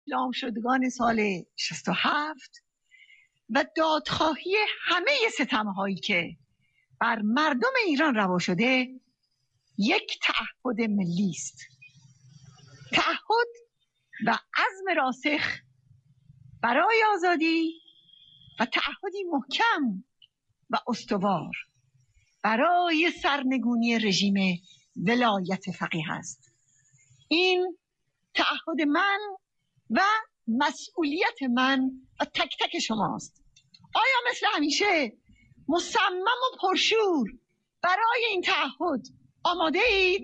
اعلام شدگان سال 67 و دادخواهی همه ستم‌هایی که بر مردم ایران روا شده یک تعهد ملی است. تعهد و عزم راسخ برای آزادی و تعهدی محکم و استوار برای سرنگونی رژیم ولایت فقیه است. این تعهد من و مسئولیت من و تک تک شماست. آیا مثل همیشه مصمم و پرشور برای این تعهد آماده اید؟